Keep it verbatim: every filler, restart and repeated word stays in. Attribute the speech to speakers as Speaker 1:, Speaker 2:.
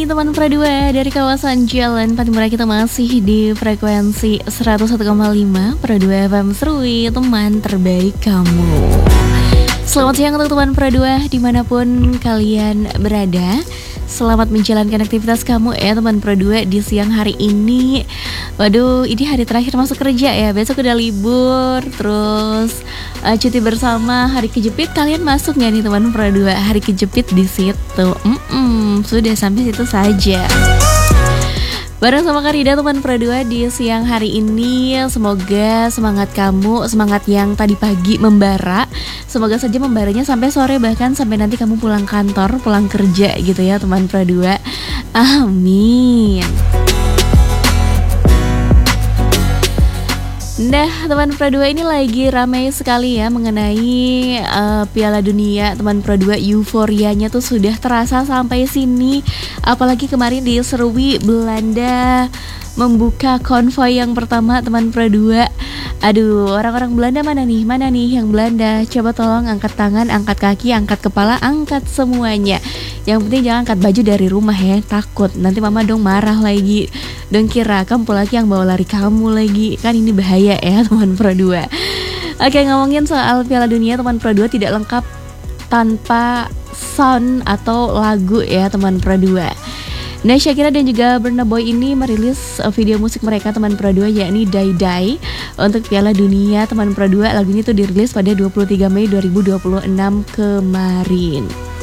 Speaker 1: teman Pro dua dari kawasan Jalan Patimura, kita masih di frekuensi seratus satu koma lima Pro dua F M Serui, teman terbaik kamu. Selamat siang untuk teman Pro dua dimanapun kalian berada. Selamat menjalankan aktivitas kamu ya teman Pro dua di siang hari ini. Waduh, ini hari terakhir masuk kerja ya. Besok udah libur, terus uh, cuti bersama, hari kejepit. Kalian masuk nggak nih teman Pro dua? Hari kejepit di situ. Mm-mm, sudah sampai situ saja. Bareng sama Karida teman Pro dua di siang hari ini. Semoga semangat kamu, semangat yang tadi pagi membara, semoga saja membaranya sampai sore, bahkan sampai nanti kamu pulang kantor, pulang kerja gitu ya teman Pro dua. Amin. Nah teman Pro dua, ini lagi ramai sekali ya mengenai uh, Piala Dunia teman Pro dua. Euforianya tuh sudah terasa sampai sini. Apalagi kemarin di Serui, Belanda membuka konvoi yang pertama teman Pro dua. Aduh, orang-orang Belanda mana nih? Mana nih yang Belanda? Coba tolong angkat tangan, angkat kaki, angkat kepala, angkat semuanya. Yang penting jangan angkat baju dari rumah ya, takut nanti mama dong marah lagi. Dong kira kamu lagi yang bawa lari kamu lagi. Kan ini bahaya ya teman Pro dua. Oke, ngomongin soal Piala Dunia teman Pro dua tidak lengkap tanpa sound atau lagu ya teman Pro dua. Nah, Shakira dan juga Burna Boy ini merilis video musik mereka teman Pro dua, yakni Die Die untuk Piala Dunia teman Pro dua. Lagu ini tuh dirilis pada dua puluh tiga Mei dua ribu dua puluh enam kemarin.